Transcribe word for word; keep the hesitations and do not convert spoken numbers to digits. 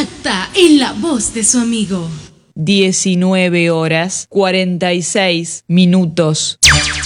exacta en la voz de su amigo. diecinueve horas cuarenta y seis minutos.